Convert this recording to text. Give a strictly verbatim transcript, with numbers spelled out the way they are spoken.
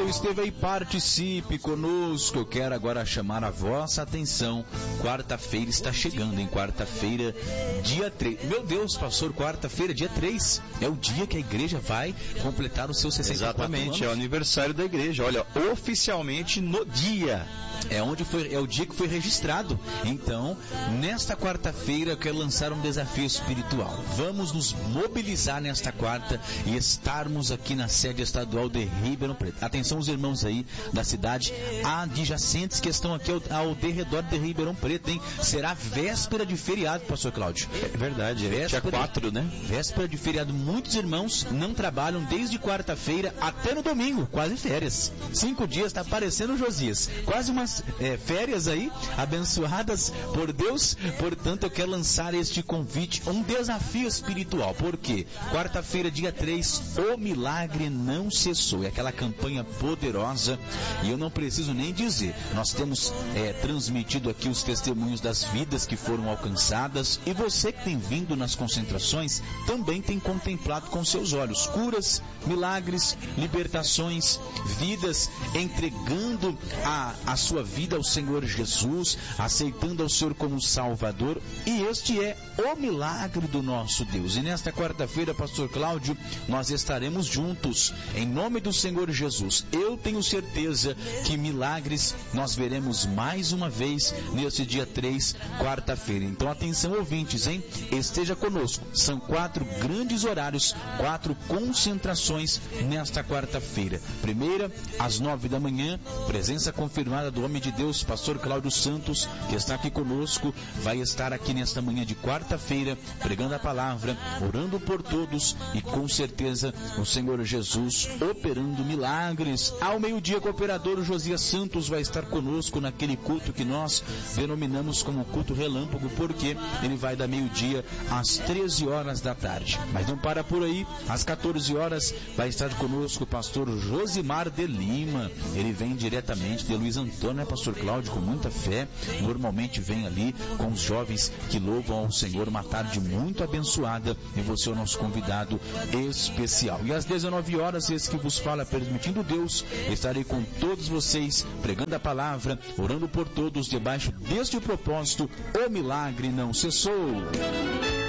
Valeu, esteve aí, participe conosco. Eu quero agora chamar a vossa atenção. Quarta-feira está chegando, hein? Quarta-feira, dia três. Meu Deus, pastor, quarta-feira, dia três. É o dia que a igreja vai completar os seus sessenta e quatro anos. Exatamente, é o aniversário da igreja. Olha, oficialmente no dia. É onde foi, é o dia que foi registrado. Então, nesta quarta-feira eu quero lançar um desafio espiritual. Vamos nos mobilizar nesta quarta e estarmos aqui na sede estadual de Ribeirão Preto. Atenção os irmãos aí da cidade adjacentes que estão aqui ao, ao derredor de Ribeirão Preto, hein? Será véspera de feriado, pastor Cláudio. É verdade, é dia quatro, né? Véspera de feriado. Muitos irmãos não trabalham desde quarta-feira até no domingo, quase férias. Cinco dias, está parecendo Josias. Quase umas é, férias aí, abençoadas por Deus. Portanto, eu quero lançar este convite, um desafio espiritual. Por quê? Quarta-feira, dia três, o milagre não cessou. É aquela campanha poderosa e eu não preciso nem dizer. Nós temos é, transmitido aqui os testemunhos das vidas que foram alcançadas e você que tem vindo nas concentrações também tem contemplado com seus olhos curas, milagres, libertações, vidas entregando a, a sua vida ao Senhor Jesus, aceitando ao Senhor como Salvador, e este é o milagre do nosso Deus. E nesta quarta-feira, pastor Cláudio, nós estaremos juntos em nome do Senhor Jesus. Eu tenho certeza que milagres nós veremos mais uma vez nesse dia três, quarta-feira. Então atenção ouvintes, hein? Esteja conosco. São quatro grandes horários, quatro concentrações nesta quarta-feira. Primeira, às nove da manhã, presença confirmada do homem de Deus, pastor Cláudio Santos, que está aqui conosco, vai estar aqui nesta manhã de quarta-feira, pregando a palavra, orando por todos e com certeza o Senhor Jesus operando milagres. Ao meio-dia, o cooperador Josias Santos vai estar conosco naquele culto que nós denominamos como culto relâmpago, porque ele vai da meio-dia às treze horas da tarde. Mas não para por aí, às quatorze horas vai estar conosco o pastor Josimar de Lima. Ele vem diretamente de Luiz Antônio, né, pastor Cláudio, com muita fé. Normalmente vem ali com os jovens que louvam ao Senhor, uma tarde muito abençoada, e você é o nosso convidado especial. E às dezenove horas, esse que vos fala, permitindo Deus, estarei com todos vocês, pregando a palavra, orando por todos, debaixo deste propósito, o milagre não cessou.